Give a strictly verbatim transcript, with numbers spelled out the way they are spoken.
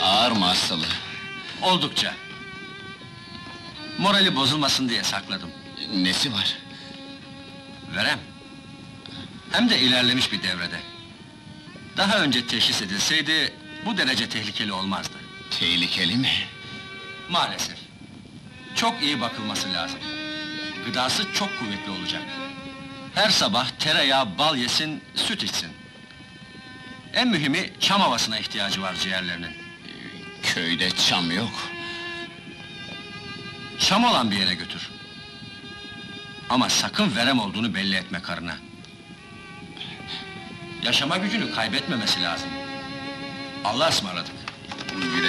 Ağır mı hastalığı? Oldukça. Morali bozulmasın diye sakladım. Nesi var? Verem. Hem de ilerlemiş bir devrede. Daha önce teşhis edilseydi, bu derece tehlikeli olmazdı. Tehlikeli mi? Maalesef. Çok iyi bakılması lazım. Gıdası çok kuvvetli olacak. Her sabah tereyağı, bal yesin, süt içsin. En mühimi, çam havasına ihtiyacı var ciğerlerinin. Köyde çam yok. Çam olan bir yere götür. Ama sakın verem olduğunu belli etme karına. Yaşama gücünü kaybetmemesi lazım. Allah'a ısmarladık. Güle